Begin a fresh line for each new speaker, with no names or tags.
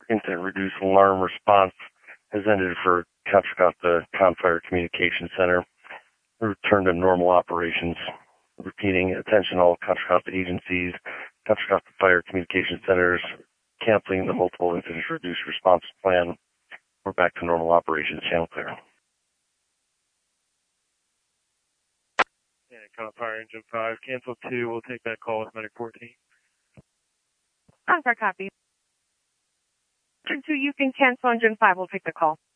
incident reduce alarm response has ended for Contra Costa Confire Communication Center. Return to normal operations. Repeating, attention all Contra Costa agencies, Contra Costa Fire Communication Centers, canceling the multiple incident reduce response plan. We're back to normal operations. Channel clear.
Yeah, Confire Engine 5, cancel 2, we'll take that call with Medic 14.
Confire copy. Engine 2, you can cancel Engine 5, we'll take the call.